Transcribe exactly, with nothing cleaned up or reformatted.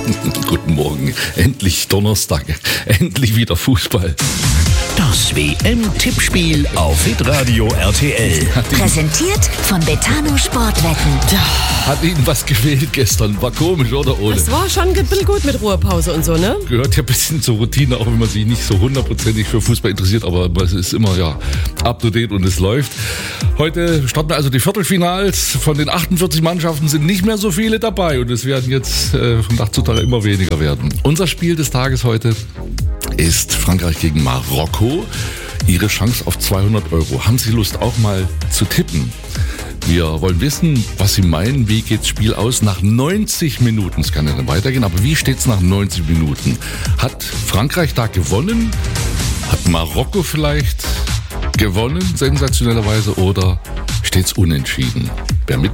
Guten Morgen, endlich Donnerstag, endlich wieder Fußball. Das W M-Tippspiel auf Hitradio R T L. Präsentiert von Betano Sportwetten. Hat Ihnen was gefehlt gestern? War komisch, oder Ole? Es war schon ein bisschen gut mit Ruhepause und so, ne? Gehört ja ein bisschen zur Routine, auch wenn man sich nicht so hundertprozentig für Fußball interessiert, aber es ist immer ja up to date und es läuft. Heute starten wir also die Viertelfinals. Von den achtundvierzig Mannschaften sind nicht mehr so viele dabei und es werden jetzt äh, von Tag zu Tag immer weniger werden. Unser Spiel des Tages heute ist Frankreich gegen Marokko. Ihre Chance auf zweihundert Euro. Haben Sie Lust auch mal zu tippen? Wir wollen wissen, was Sie meinen, wie geht das Spiel aus nach neunzig Minuten. Es kann ja dann weitergehen, aber wie steht es nach neunzig Minuten? Hat Frankreich da gewonnen? Hat Marokko vielleicht gewonnen, sensationellerweise, oder steht es unentschieden? Wer mit